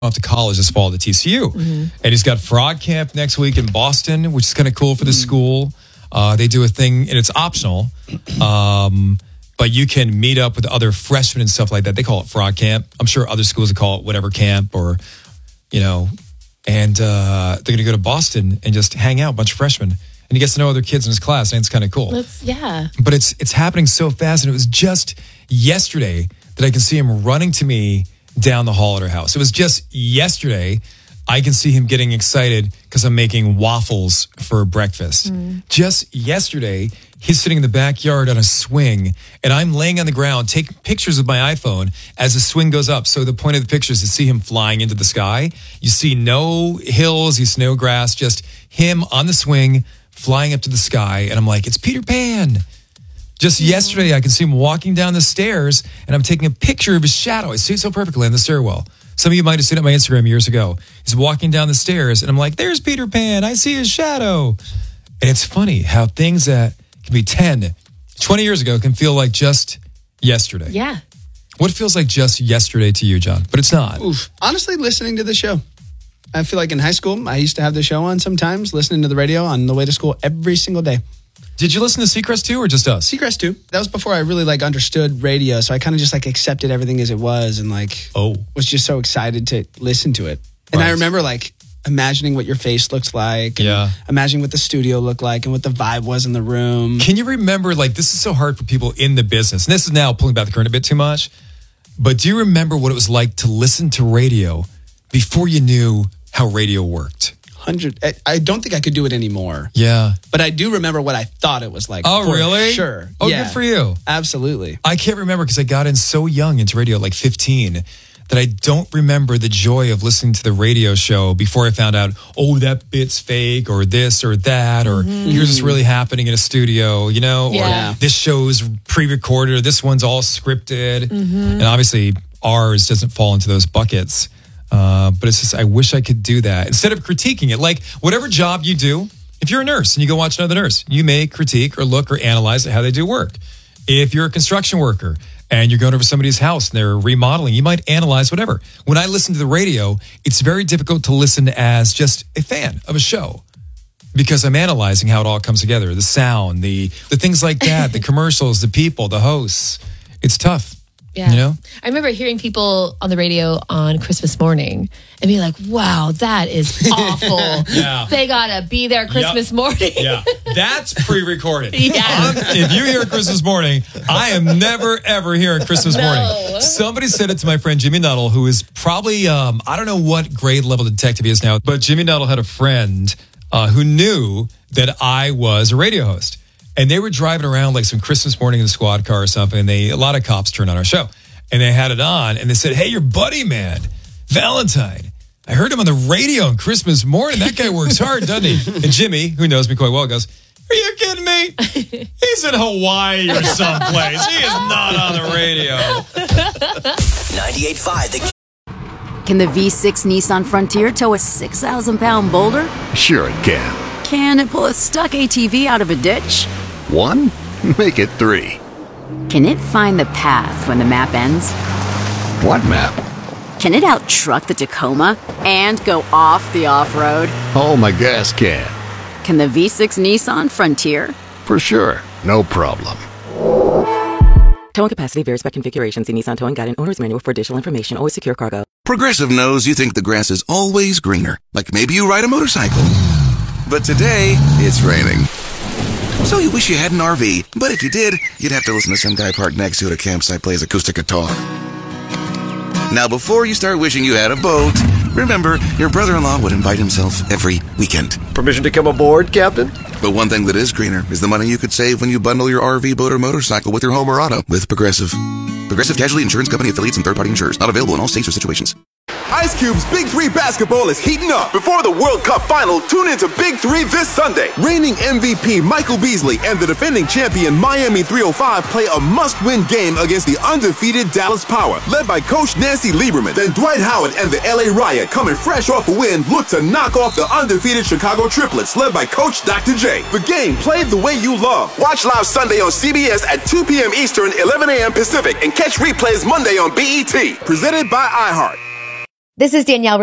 off to college this fall to TCU. And he's got frog camp next week in Boston, which is kind of cool for the school. They do a thing, and it's optional, but you can meet up with other freshmen and stuff like that. They call it frog camp. I'm sure other schools would call it whatever camp or, and they're going to go to Boston and just hang out, a bunch of freshmen. And he gets to know other kids in his class, and it's kind of cool. But it's happening so fast, and it was just yesterday that I can see him running to me down the hall at our house. It was just yesterday. I can see him getting excited because I'm making waffles for breakfast. Just yesterday, he's sitting in the backyard on a swing, and I'm laying on the ground taking pictures with my iPhone as the swing goes up. So the point of the picture is to see him flying into the sky. You see no hills, you see no grass, just him on the swing, flying up to the sky. And I'm like, it's Peter Pan. Just yesterday, I can see him walking down the stairs, and I'm taking a picture of his shadow. I see it so perfectly on the stairwell. Some of you might have seen it on my Instagram years ago. He's walking down the stairs, and I'm like, there's Peter Pan. I see his shadow. And it's funny how things that can be 10, 20 years ago can feel like just yesterday. Yeah. What feels like just yesterday to you, John? But it's not. Honestly, listening to the show. I feel like in high school, I used to have the show on sometimes, listening to the radio on the way to school every single day. Did you listen to Seacrest too, or just us? Seacrest too. That was before I really understood radio, so I kind of just accepted everything as it was, and was just so excited to listen to it. And I remember imagining what your face looks like, and imagining what the studio looked like, and what the vibe was in the room. Can you remember? This is so hard for people in the business, and this is now pulling back the curtain a bit too much. But do you remember what it was like to listen to radio before you knew how radio worked? I don't think I could do it anymore. Yeah. But I do remember what I thought it was like. Oh, really? Sure. Oh, good for you. Absolutely. I can't remember because I got in so young into radio, 15, that I don't remember the joy of listening to the radio show before I found out, that bit's fake or this or that, or here's what's really happening in a studio, or this show's pre-recorded or this one's all scripted. And obviously ours doesn't fall into those buckets. But it's just, I wish I could do that instead of critiquing it. Whatever job you do, if you're a nurse and you go watch another nurse, you may critique or look or analyze how they do work. If you're a construction worker and you're going over somebody's house and they're remodeling, you might analyze whatever. When I listen to the radio, it's very difficult to listen as just a fan of a show because I'm analyzing how it all comes together. The sound, the things like that, the commercials, the people, the hosts. It's tough. Yeah. I remember hearing people on the radio on Christmas morning and being like, wow, that is awful. They got to be there Christmas morning. That's pre-recorded. Yeah. If you hear Christmas morning, I am never, ever hearing Christmas morning. Somebody said it to my friend Jimmy Nuttall, who is probably, I don't know what grade level detective he is now, but Jimmy Nuttall had a friend who knew that I was a radio host. And they were driving around some Christmas morning in the squad car or something. And a lot of cops turned on our show. And they had it on. And they said, hey, your buddy, man, Valentine. I heard him on the radio on Christmas morning. That guy works hard, doesn't he? And Jimmy, who knows me quite well, goes, are you kidding me? He's in Hawaii or someplace. He is not on the radio. 98.5. Can the V6 Nissan Frontier tow a 6,000-pound boulder? Sure it can. Can it pull a stuck ATV out of a ditch? 1? Make it 3. Can it find the path when the map ends? What map? Can it out-truck the Tacoma and go off the off-road? Oh, my gas can. Can the V6 Nissan Frontier? For sure. No problem. Towing capacity varies by configuration. See Nissan Towing Guide and Owner's Manual for additional information. Always secure cargo. Progressive knows you think the grass is always greener. Like maybe you ride a motorcycle. But today, it's raining. So you wish you had an RV, but if you did, you'd have to listen to some guy parked next to you at a campsite plays acoustic guitar. Now, before you start wishing you had a boat, remember, your brother-in-law would invite himself every weekend. Permission to come aboard, Captain? But one thing that is greener is the money you could save when you bundle your RV, boat, or motorcycle with your home or auto with Progressive. Progressive Casualty Insurance Company affiliates and third-party insurers. Not available in all states or situations. Ice Cube's Big 3 basketball is heating up. Before the World Cup final, tune into Big 3 this Sunday. Reigning MVP Michael Beasley and the defending champion Miami 305 play a must-win game against the undefeated Dallas Power, led by Coach Nancy Lieberman. Then Dwight Howard and the LA Riot, coming fresh off a win, look to knock off the undefeated Chicago Triplets, led by Coach Dr. J. The game played the way you love. Watch live Sunday on CBS at 2 p.m. Eastern, 11 a.m. Pacific, and catch replays Monday on BET. Presented by iHeart. This is Danielle